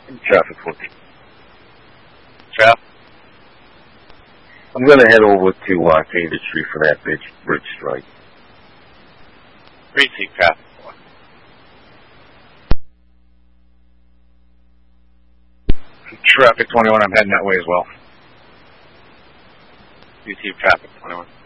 Traffic 14. Traffic. I'm going to head over to Tater Street for that bridge strike. 3C traffic. Traffic 21, I'm heading that way as well. 3C traffic 21.